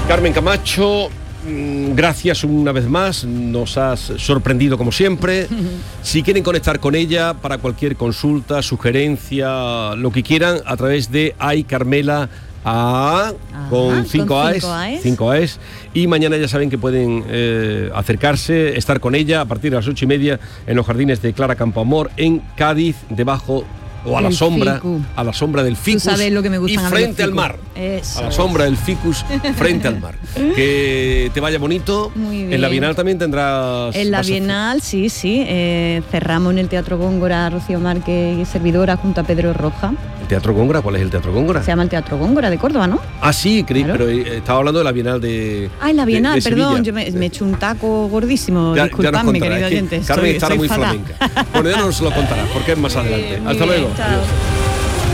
Carmen Camacho, gracias una vez más, nos has sorprendido como siempre. Si quieren conectar con ella para cualquier consulta, sugerencia, lo que quieran, a través de iCarmela con 5 A's. Y mañana ya saben que pueden acercarse, estar con ella a partir de las 8:30 en los jardines de Clara Campoamor en Cádiz, debajo o a la sombra del ficus. Tú sabes lo que me gusta, y frente al mar. Eso. A la sombra del ficus frente al mar. Que te vaya bonito. Muy bien. En la Bienal también tendrás... En la Bienal, sí. Cerramos en el Teatro Góngora Rocío Márquez y servidora junto a Pedro Roja. ¿El Teatro Góngora? ¿Cuál es el Teatro Góngora? Se llama el Teatro Góngora de Córdoba, ¿no? Ah, sí, Claro. pero estaba hablando de la Bienal de... En la Bienal, de perdón, Sevilla. yo me he hecho un taco gordísimo. Ya Disculpadme, nos contará, querido es que oyente. Carmen estará soy muy fatal. flamenca. Bueno, ya nos lo contará, porque es más adelante. Muy Hasta bien, luego. chao. Adiós.